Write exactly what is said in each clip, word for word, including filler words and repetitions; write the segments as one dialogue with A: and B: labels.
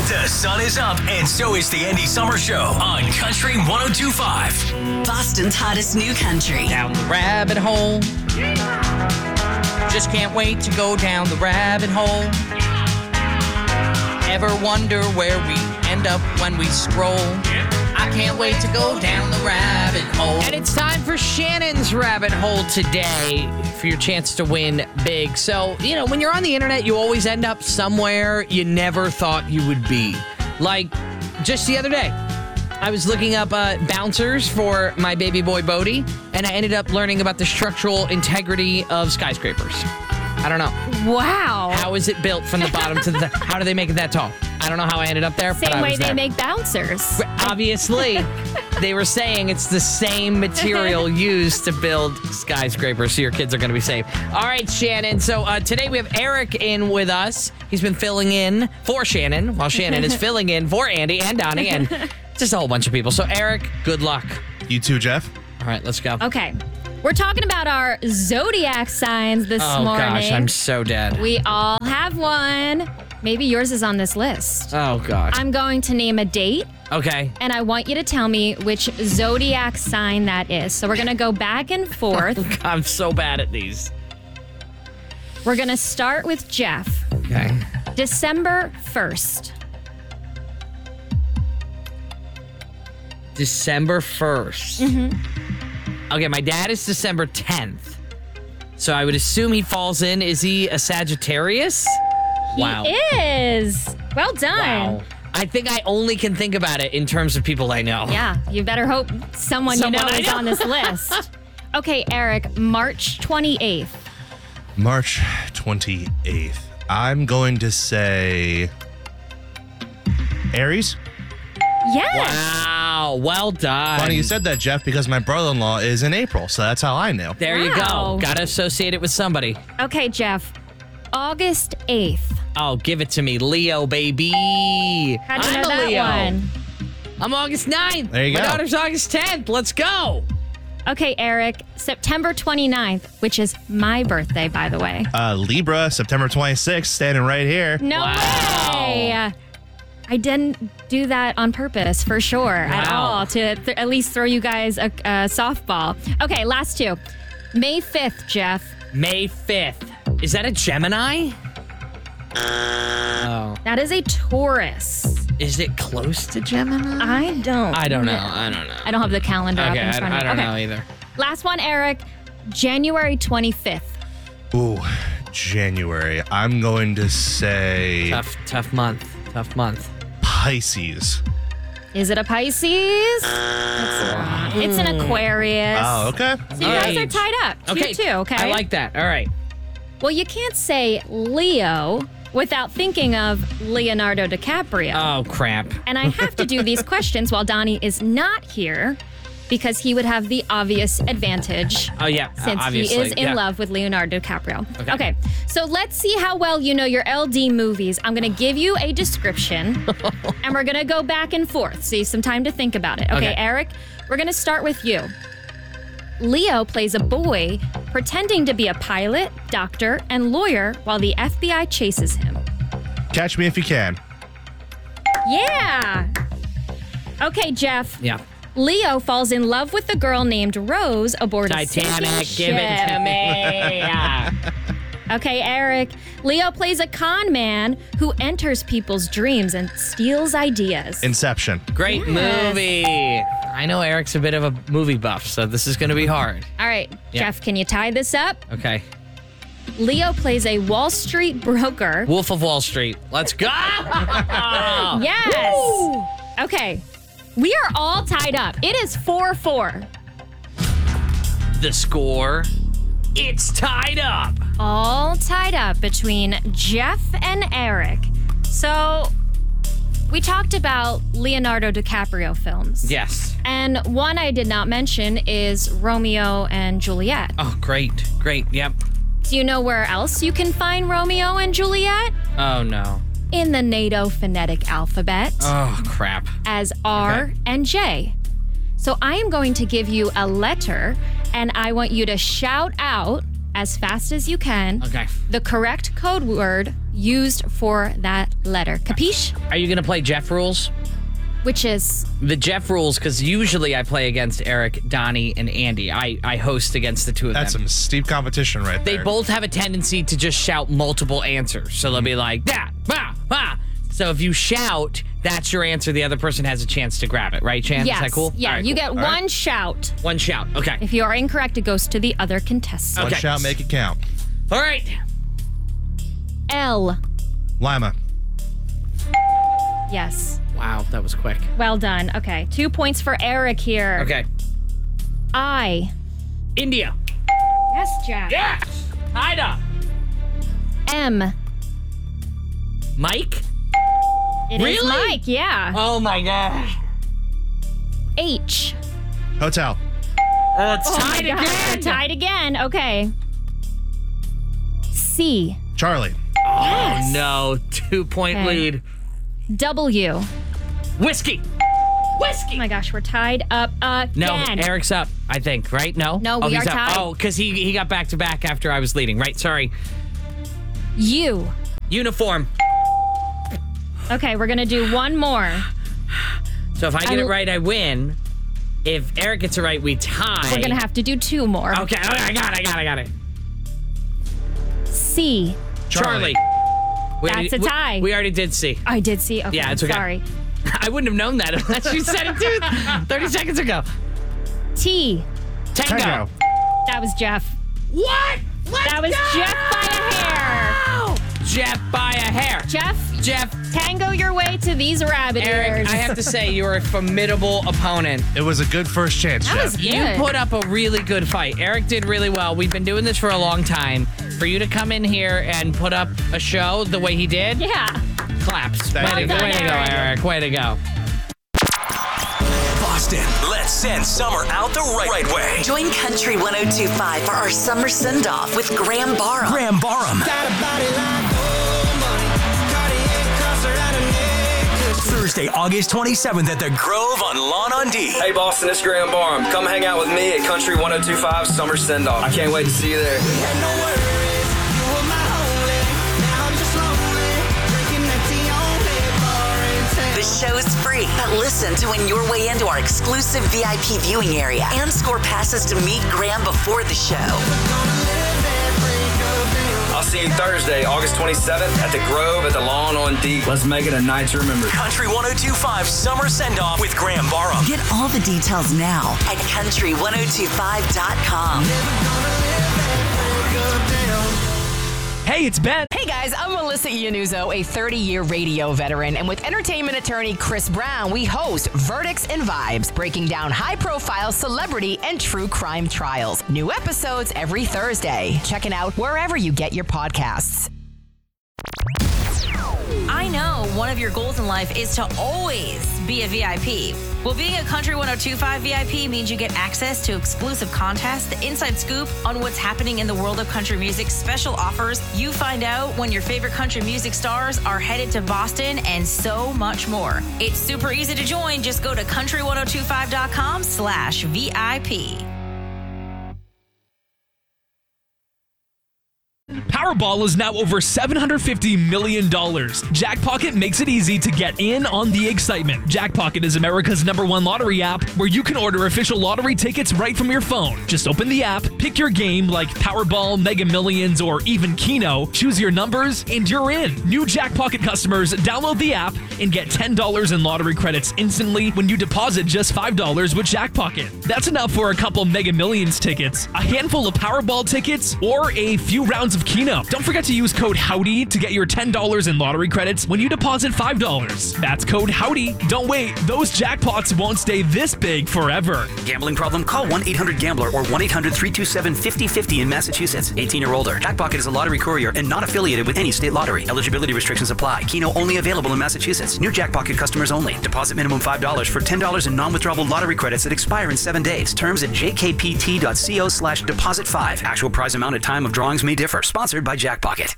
A: The sun is up, and so is the Andy Summer Show on Country one oh two point five.
B: Boston's hottest new country.
C: Down the rabbit hole. Just can't wait to go down the rabbit hole. Ever wonder where we end up when we scroll? I can't wait to go down the rabbit hole. And it's time for Shannon's Rabbit Hole today for your chance to win big. So, you know, when you're on the internet, you always end up somewhere you never thought you would be. Like, just the other day, I was looking up uh, bouncers for my baby boy Bodie, and I ended up learning about the structural integrity of skyscrapers. I don't know.
D: Wow.
C: How is it built from the bottom to the... How do they make it that tall? I don't know how I ended up there, but I
D: Same way
C: was
D: they
C: there.
D: make bouncers.
C: Obviously, they were saying it's the same material used to build skyscrapers, so your kids are going to be safe. All right, Shannon. So uh, today we have Eric in with us. He's been filling in for Shannon, while Shannon is filling in for Andy and Donnie and just a whole bunch of people. So, Eric, good luck.
E: You too, Jeff.
C: All right, let's go.
D: Okay. We're talking about our zodiac signs this
C: oh,
D: morning.
C: gosh, I'm so dead.
D: We all have one. Maybe yours is on this list.
C: Oh, God.
D: I'm going to name a date,
C: Okay.
D: and I want you to tell me which zodiac sign that is. So we're going to go back and forth.
C: I'm so bad at these.
D: We're going to start with Jeff.
C: Okay.
D: December first.
C: December first.
D: Mm-hmm.
C: Okay, my dad is December tenth. So I would assume he falls in. Is he a Sagittarius?
D: He
C: Wow.
D: is. Well done.
C: Wow. I think I only can think about it in terms of people I know.
D: Yeah, you better hope someone,
C: Someone
D: you know
C: I
D: is
C: know.
D: on this list. Okay, Eric, March twenty-eighth.
E: March twenty-eighth. I'm going to say Aries.
D: Yes.
C: Wow. Well done.
E: Funny you said that, Jeff, because my brother-in-law is in April, so that's how I knew.
C: There you
D: Wow.
C: go. Got to associate it with somebody.
D: Okay, Jeff, August eighth.
C: Oh, give it to me. Leo, baby.
D: How'd you
C: I'm
D: know
C: a
D: that
C: Leo.
D: one?
C: I'm August ninth.
E: There you
C: My
E: go.
C: daughter's August tenth. Let's go.
D: Okay, Eric, September twenty-ninth, which is my birthday, by the way.
E: Uh, Libra, September twenty-sixth, standing right here.
D: No
C: Wow.
D: way. I didn't do that on purpose, for sure, at
C: Wow.
D: all, to th- at least throw you guys a, a softball. Okay, last two. May fifth, Jeff.
C: May fifth. Is that a Gemini? Oh.
D: That is a Taurus.
C: Is it close to Gemini?
D: I don't
C: I don't know. I don't know.
D: I don't have the calendar
C: Okay,
D: up in
C: I,
D: front
C: I
D: of me.
C: don't
D: Okay.
C: know either.
D: Last one, Eric. January twenty-fifth.
E: Ooh, January. I'm going to say
C: Tough, tough month. Tough month.
E: Pisces.
D: Is it a Pisces? It's an Aquarius.
E: Oh, okay.
D: So you guys are
C: Age.
D: tied up. Two,
C: Okay.
D: two, okay?
C: I like that. All right.
D: Well, you can't say Leo without thinking of Leonardo DiCaprio.
C: Oh, crap.
D: And I have to do these questions while Donnie is not here because he would have the obvious advantage
C: Oh, yeah.
D: since
C: obviously.
D: he is in
C: yeah.
D: love with Leonardo DiCaprio.
C: Okay.
D: Okay, so let's see how well you know your L D movies. I'm going to give you a description, and we're going to go back and forth, so you have some time to think about it. Okay,
C: Okay.
D: Eric, we're going to start with you. Leo plays a boy pretending to be a pilot, doctor, and lawyer while the F B I chases him.
E: Catch me if you can.
D: Yeah! Okay, Jeff.
C: Yeah.
D: Leo falls in love with a girl named Rose aboard a
C: Titanic,
D: sinking
C: give it to
D: ship.
C: me. Yeah.
D: Okay, Eric. Leo plays a con man who enters people's dreams and steals ideas.
E: Inception.
C: Great
D: Yes.
C: movie. I know Eric's a bit of a movie buff, so this is going to be hard.
D: All right,
C: Yeah.
D: Jeff, can you tie this up?
C: Okay.
D: Leo plays a Wall Street broker.
C: Wolf of Wall Street. Let's go.
D: Yes. Okay. We are all tied up. It is four four.
C: The score. It's tied up.
D: All tied up between Jeff and Eric. So, we talked about Leonardo DiCaprio films.
C: Yes.
D: And one I did not mention is Romeo and Juliet.
C: Oh, great. Great. Yep.
D: Do you know where else you can find Romeo and Juliet?
C: Oh, no.
D: In the NATO phonetic alphabet
C: Oh, crap.
D: as R
C: Okay.
D: and J. So I am going to give you a letter, and I want you to shout out as fast as you can
C: Okay.
D: the correct code word used for that letter. Capiche?
C: Are you going to play Jeff rules?
D: Which is
C: The Jeff rules, because usually I play against Eric, Donnie, and Andy. I, I host against the two of
E: That's
C: them.
E: some steep competition right
C: They
E: there.
C: both have a tendency to just shout multiple answers. So they'll be like, that, bah, bah. So if you shout, that's your answer. The other person has a chance to grab it, right, Chan?
D: yes.
C: Is that cool?
D: Yeah,
C: All right,
D: you
C: cool.
D: get
E: All
D: one
E: right.
D: shout.
C: One shout. Okay.
D: If you are incorrect, it goes to the other contestant.
E: One
C: Okay.
E: shout, make it count.
C: All right.
D: L.
E: Lima.
D: Yes.
C: Wow, that was quick.
D: Well done. Okay. Two points for Eric here.
C: Okay.
D: I.
C: India.
D: Yes, Jack.
C: Yes. Ida.
D: M.
C: Mike.
D: It is
C: Really?
D: Mike, yeah.
C: Oh my gosh.
D: H.
E: Hotel.
C: Oh, it's
D: Oh
C: tied
D: my God,
C: again.
D: we're tied again. Okay. C.
E: Charlie.
C: Oh no, two point
D: Okay.
C: lead.
D: W.
C: Whiskey. Whiskey.
D: Oh my gosh, we're tied up again.
C: No, Eric's up, I think, right? No?
D: No,
C: oh,
D: we
C: he's
D: are
C: up.
D: tied.
C: Oh, because he, he got back to back after I was leading, right? Sorry.
D: U.
C: Uniform.
D: Okay, we're gonna do one more.
C: So if I get
D: I-
C: it right, I win. If Eric gets it right, we tie.
D: We're gonna have to do two more.
C: Okay, okay, I got it, I got it, I got it.
D: C.
C: Charlie.
E: Charlie.
C: We
D: That's
C: already-
D: a tie.
C: We, we already did C.
D: I did see. Okay,
C: Yeah, it's okay.
D: sorry.
C: I wouldn't have known that unless you said it too thirty seconds ago.
D: T.
C: Tango.
E: Tango.
D: That was Jeff.
C: What? Let's
D: That was
C: go!
D: Jeff by a hair.
C: Jeff by a hair.
D: Jeff,
C: Jeff.
D: tango your way to these rabbit
C: Eric,
D: ears.
C: I have to say, you're a formidable opponent.
E: It was a good first chance,
D: That
E: Jeff.
D: was
C: You
D: good.
C: put up a really good fight. Eric did really well. We've been doing this for a long time. For you to come in here and put up a show the way he did,
D: Yeah.
C: claps.
E: Thank
C: Way,
E: you.
C: to,
D: Well
C: way to
D: done,
C: go,
D: Eric.
C: Eric. Way to go.
A: Boston, let's send summer out the right, right way.
B: Join Country one oh two point five for our summer send-off with Graham Barham.
A: Graham Barham. Thursday, August twenty-seventh at the Grove on Lawn on D.
F: Hey Boston, it's Graham Barham. Come hang out with me at Country one oh two point five Summer Send-Off. I can't wait to see you there.
B: The show's free, but listen to win your way into our exclusive V I P viewing area and score passes to meet Graham before the show.
F: I'll see you Thursday, August twenty-seventh at the Grove at the Lawn on D. Let's make it a night to remember.
A: Country one oh two point five Summer Send-Off with Graham Barham.
B: Get all the details now at country one oh two five dot com.
G: Hey, it's Ben.
H: Hey guys, I'm Melissa Iannuzzo, a thirty-year radio veteran, and with entertainment attorney Chris Brown, we host Verdicts and Vibes, breaking down high-profile celebrity and true crime trials. New episodes every Thursday. Checking out wherever you get your podcasts.
I: I know one of your goals in life is to always be a V I P. Well, being a Country one oh two point five V I P means you get access to exclusive contests, the inside scoop on what's happening in the world of country music, special offers. You find out when your favorite country music stars are headed to Boston, and so much more. It's super easy to join. Just go to country one oh two five dot com slash V I P.
G: Powerball is now over seven hundred fifty million dollars. Jackpocket makes it easy to get in on the excitement. Jackpocket is America's number one lottery app where you can order official lottery tickets right from your phone. Just open the app, pick your game like Powerball, Mega Millions, or even Keno, choose your numbers, and you're in. New Jackpocket customers download the app and get ten dollars in lottery credits instantly when you deposit just five dollars with Jackpocket. That's enough for a couple Mega Millions tickets, a handful of Powerball tickets, or a few rounds of Keno. Don't forget to use code HOWDY to get your ten dollars in lottery credits when you deposit five dollars. That's code HOWDY. Don't wait, those jackpots won't stay this big forever.
J: Gambling problem? Call one eight hundred gambler or one eight hundred three two seven five zero five zero in Massachusetts. eighteen or older. Jackpocket is a lottery courier and not affiliated with any state lottery. Eligibility restrictions apply. Keno only available in Massachusetts. New Jackpocket customers only. Deposit minimum five dollars for ten dollars in non-withdrawable lottery credits that expire in seven days. Terms at jkpt.co slash deposit five. Actual prize amount at time of drawings may differ. Sponsored by Jackpocket.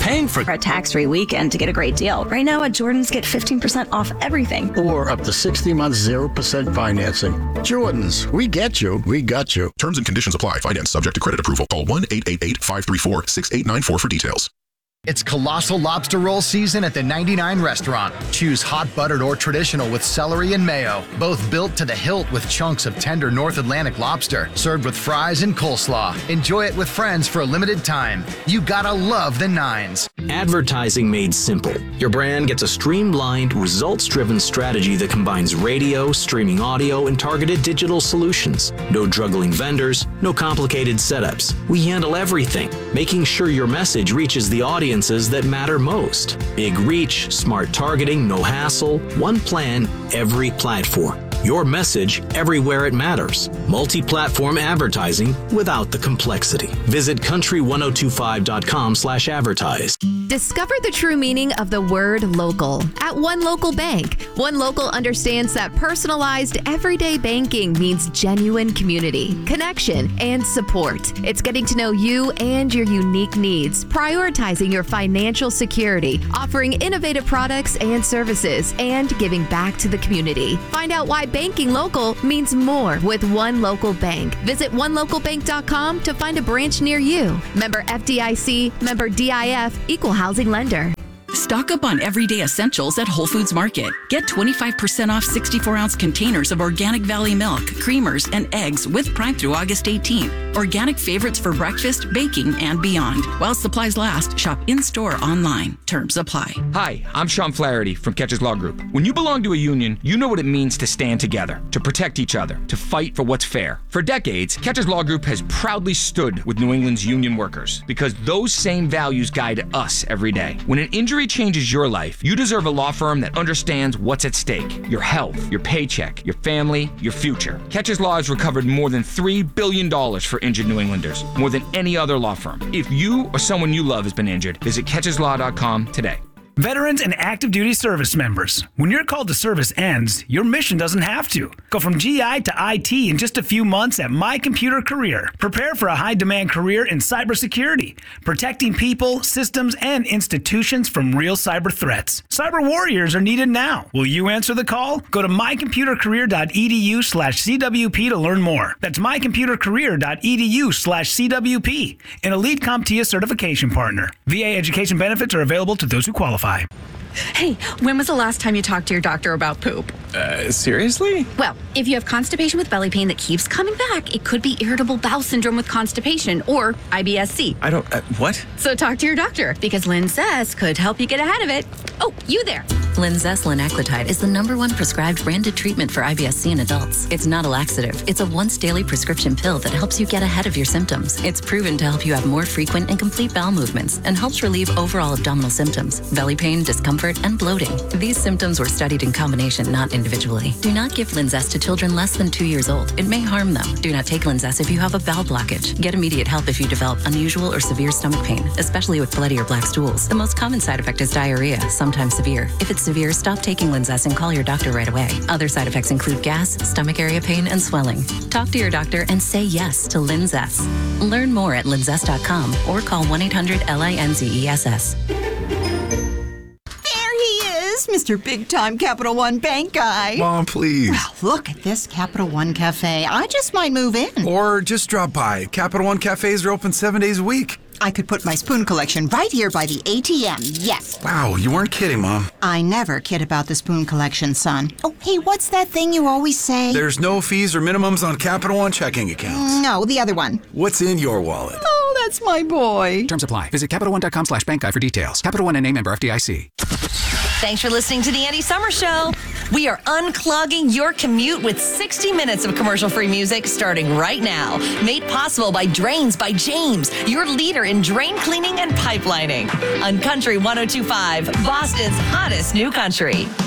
K: paying for
L: a tax-free weekend to get a great deal. Right now at Jordan's, get fifteen percent off everything.
M: Or up to sixty months, zero percent financing. Jordan's, we get you, we got you.
N: Terms and conditions apply. Finance subject to credit approval. Call one eight eight eight, five three four, six eight nine four for details.
O: It's colossal lobster roll season at the ninety-nine restaurant. Choose hot buttered or traditional with celery and mayo. Both built to the hilt with chunks of tender North Atlantic lobster. Served with fries and coleslaw. Enjoy it with friends for a limited time. You gotta love the Nines.
P: Advertising made simple. Your brand gets a streamlined, results-driven strategy that combines radio, streaming audio, and targeted digital solutions. No juggling vendors, no complicated setups. We handle everything, making sure your message reaches the audience that matter most. Big reach, smart targeting, no hassle, one plan, every platform. Your message everywhere it matters. Multi-platform advertising without the complexity. Visit country ten twenty-five dot com slash advertise.
Q: Discover the true meaning of the word local at One Local Bank. One Local understands that personalized everyday banking means genuine community, connection, and support. It's getting to know you and your unique needs, prioritizing your financial security, offering innovative products and services, and giving back to the community. Find out why banking local means more with One Local Bank. Visit one local bank dot com to find a branch near you. Member F D I C, member D I F, equal housing lender.
R: Stock up on everyday essentials at Whole Foods Market. Get twenty-five percent off sixty-four ounce containers of Organic Valley milk, creamers, and eggs with Prime through August eighteenth. Organic favorites for breakfast, baking, and beyond. While supplies last, shop in-store, online. Terms apply.
S: Hi, I'm Sean Flaherty from Catches Law Group. When you belong to a union, you know what it means to stand together, to protect each other, to fight for what's fair. For decades, Catches Law Group has proudly stood with New England's union workers because those same values guide us every day. When an injury changes your life, you deserve a law firm that understands what's at stake. Your health, your paycheck, your family, your future. Catches Law has recovered more than three billion dollars for injured New Englanders, more than any other law firm. If you or someone you love has been injured, visit catches law dot com today.
T: Veterans and active duty service members, when your call to service ends, your mission doesn't have to. Go from G I to I T in just a few months at My Computer Career. Prepare for a high-demand career in cybersecurity, protecting people, systems, and institutions from real cyber threats. Cyber warriors are needed now. Will you answer the call? Go to my computer career dot e d u slash c w p to learn more. That's my computer career dot e d u slash c w p, an Elite CompTIA certification partner. V A education benefits are available to those who qualify.
U: Hey, when was the last time you talked to your doctor about poop?
V: Uh, seriously?
U: Well, if you have constipation with belly pain that keeps coming back, it could be irritable bowel syndrome with constipation or I B S C.
V: I don't, uh, what?
U: So talk to your doctor because Linzess could help you get ahead of it. Oh, you there.
W: Linzess linaclotide is the number one prescribed branded treatment for I B S C in adults. It's not a laxative. It's a once daily prescription pill that helps you get ahead of your symptoms. It's proven to help you have more frequent and complete bowel movements and helps relieve overall abdominal symptoms, belly pain, discomfort, and bloating. These symptoms were studied in combination, not individually. Do not give Linzess to children less than two years old. It may harm them. Do not take Linzess if you have a bowel blockage. Get immediate help if you develop unusual or severe stomach pain, especially with bloody or black stools. The most common side effect is diarrhea, sometimes severe. If it's severe, stop taking Linzess and call your doctor right away. Other side effects include gas, stomach area pain, and swelling. Talk to your doctor and say yes to Linzess. Learn more at linzess dot com or call one eight hundred L I N Z E S S.
X: Mister Big Time Capital One Bank guy.
Y: Mom, please.
X: Well, look at this Capital One Cafe. I just might move in.
Y: Or just drop by. Capital One cafes are open seven days a week.
X: I could put my spoon collection right here by the A T M, yes.
Y: Wow, you weren't kidding, Mom.
X: I never kid about the spoon collection, son. Oh, hey, what's that thing you always say?
Y: There's no fees or minimums on Capital One checking accounts.
X: No, the other one.
Y: What's in your wallet?
X: Oh, that's my boy.
Z: Terms apply. Visit capital one dot com slash bank guide for details. Capital One N A member F D I C.
I: Thanks for listening to the Andy Summer Show. We are unclogging your commute with sixty minutes of commercial-free music starting right now. Made possible by Drains by James, your leader in drain cleaning and pipelining. On Country ten twenty-five, Boston's hottest new country.